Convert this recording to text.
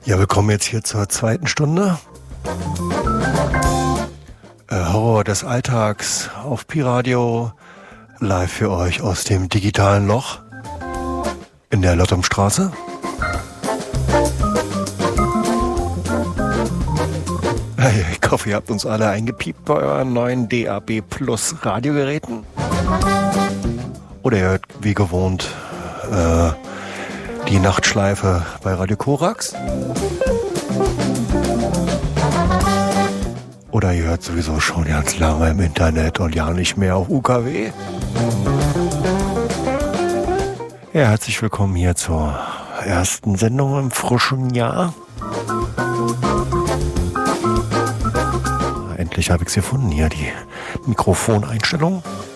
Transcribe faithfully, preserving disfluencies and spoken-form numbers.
Ja, willkommen jetzt hier zur zweiten Stunde. Äh, Horror des Alltags auf Pi-Radio, live für euch aus dem digitalen Loch in der Lottumstraße. Hey, ich hoffe, ihr habt uns alle eingepiept bei euren neuen D A B Plus Radiogeräten. Oder ihr hört wie gewohnt äh, die Nachtschleife bei Radio Korax. Oder ihr hört sowieso schon ganz lange im Internet und ja nicht mehr auf U K W. Ja, herzlich willkommen hier zur ersten Sendung im frischen Jahr. Endlich habe ich es gefunden, hier die Mikrofoneinstellung.